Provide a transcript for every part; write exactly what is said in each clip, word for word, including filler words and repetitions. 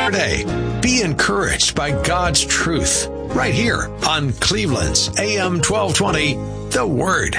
your day. Be encouraged by God's truth right here on Cleveland's A M twelve twenty, The Word.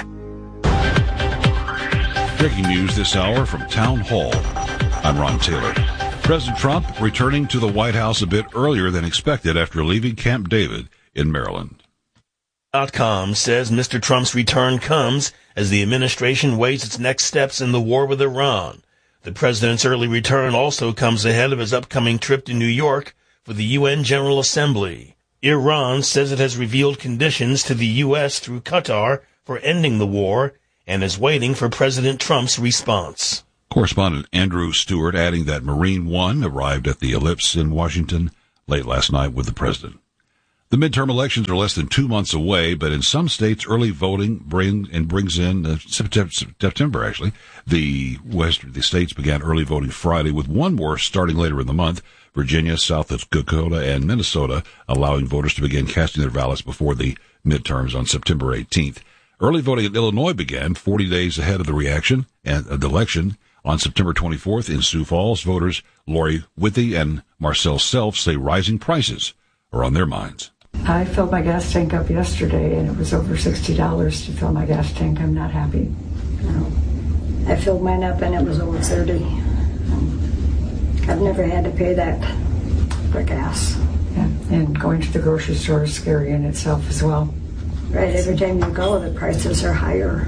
Breaking news this hour from Town Hall. I'm Ron Taylor. President Trump returning to the White House a bit earlier than expected after leaving Camp David in Maryland. .com says Mister Trump's return comes as the administration weighs its next steps in the war with Iran. The president's early return also comes ahead of his upcoming trip to New York for the U N General Assembly. Iran says it has revealed conditions to the U S through Qatar for ending the war and is waiting for President Trump's response. Correspondent Andrew Stewart adding that Marine One arrived at the Ellipse in Washington late last night with the president. The midterm elections are less than two months away, but in some states, early voting bring and brings in uh, September, September. Actually, the west the states began early voting Friday, with one more starting later in the month. Virginia, South Dakota, and Minnesota allowing voters to begin casting their ballots before the midterms on September eighteenth. Early voting in Illinois began forty days ahead of the reaction and uh, the election on September twenty-fourth in Sioux Falls. Voters Lori Withy and Marcel Self say rising prices are on their minds. I filled my gas tank up yesterday, and it was over sixty dollars to fill my gas tank. I'm not happy. No. I filled mine up, and it was over thirty dollars. I've never had to pay that for gas. Yeah. And going to the grocery store is scary in itself as well. Right, every time you go, the prices are higher.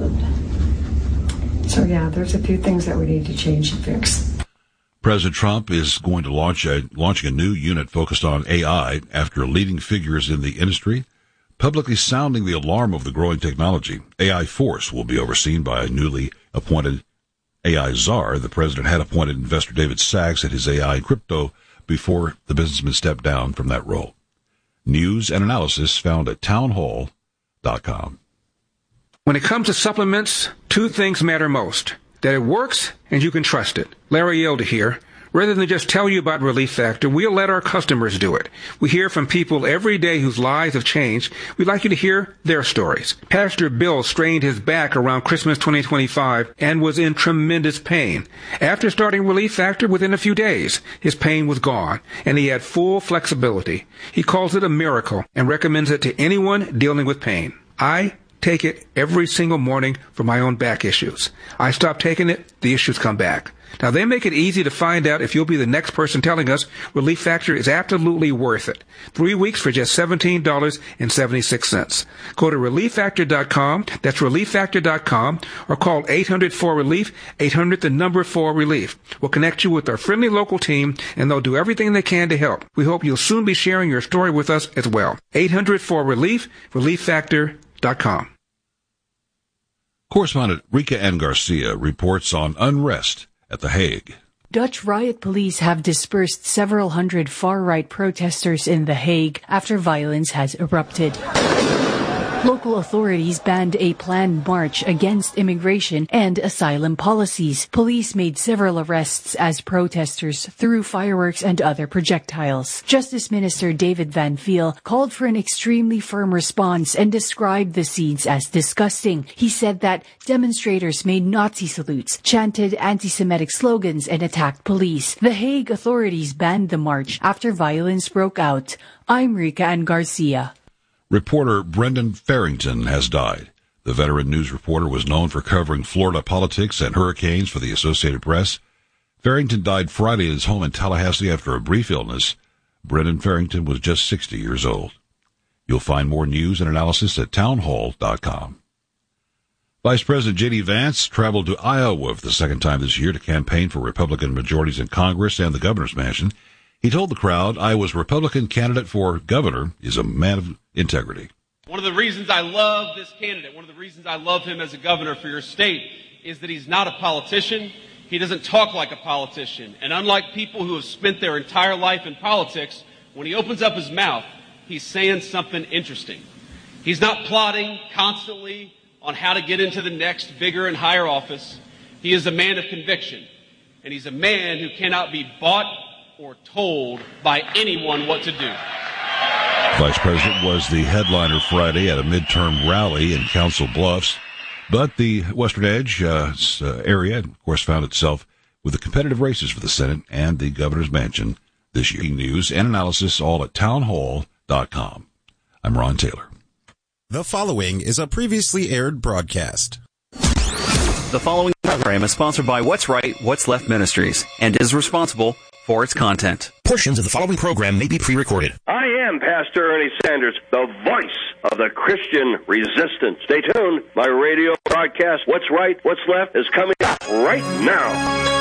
So, yeah, there's a few things that we need to change and fix. President Trump is going to launch a, launching a new unit focused on A I after leading figures in the industry publicly sounding the alarm of the growing technology. A I Force will be overseen by a newly appointed A I czar. The president had appointed investor David Sachs at his A I and crypto before the businessman stepped down from that role. News and analysis found at townhall dot com. When it comes to supplements, two things matter most. That it works and you can trust it. Larry Elder here. Rather than just tell you about Relief Factor, we'll let our customers do it. We hear from people every day whose lives have changed. We'd like you to hear their stories. Pastor Bill strained his back around Christmas twenty twenty-five and was in tremendous pain. After starting Relief Factor, within a few days, his pain was gone, and he had full flexibility. He calls it a miracle and recommends it to anyone dealing with pain. I take it every single morning for my own back issues. I stop taking it, the issues come back. Now, they make it easy to find out if you'll be the next person telling us Relief Factor is absolutely worth it. Three weeks for just seventeen dollars and seventy-six cents. Go to relief factor dot com, that's relief factor dot com, or call eight hundred four relief, eight hundred the number four relief. We'll connect you with our friendly local team, and they'll do everything they can to help. We hope you'll soon be sharing your story with us as well. eight hundred four relief, relief factor dot com. Correspondent Rika Ann Garcia reports on unrest at The Hague. Dutch riot police have dispersed several hundred far-right protesters in The Hague after violence has erupted. Local authorities banned a planned march against immigration and asylum policies. Police made several arrests as protesters threw fireworks and other projectiles. Justice Minister David Van Veel called for an extremely firm response and described the scenes as disgusting. He said that demonstrators made Nazi salutes, chanted anti-Semitic slogans, and attacked police. The Hague authorities banned the march after violence broke out. I'm Rika Ann Garcia. Reporter Brendan Farrington has died. The veteran news reporter was known for covering Florida politics and hurricanes for the Associated Press. Farrington died Friday at his home in Tallahassee after a brief illness. Brendan Farrington was just sixty years old. You'll find more news and analysis at townhall dot com. Vice President J D Vance traveled to Iowa for the second time this year to campaign for Republican majorities in Congress and the governor's mansion. He told the crowd Iowa's Republican candidate for governor is a man of integrity. One of the reasons I love this candidate, one of the reasons I love him as a governor for your state, is that he's not a politician. He doesn't talk like a politician. And unlike people who have spent their entire life in politics, when he opens up his mouth, he's saying something interesting. He's not plotting constantly on how to get into the next bigger and higher office. He is a man of conviction. And he's a man who cannot be bought or told by anyone what to do. Vice President was the headliner Friday at a midterm rally in Council Bluffs, but the Western Edge uh, area, of course, found itself with the competitive races for the Senate and the governor's mansion this year. News and analysis all at townhall dot com. I'm Ron Taylor. The following is a previously aired broadcast. The following program is sponsored by What's Right, What's Left Ministries and is responsible for its content. Portions of the following program may be pre-recorded. I am Pastor Ernie Sanders, the voice of the Christian resistance. Stay tuned. My radio broadcast, What's Right, What's Left, is coming up right now.